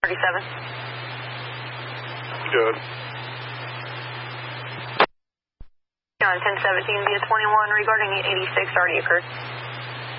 37. Good. On 1017 via 21 regarding the 86 already occurred.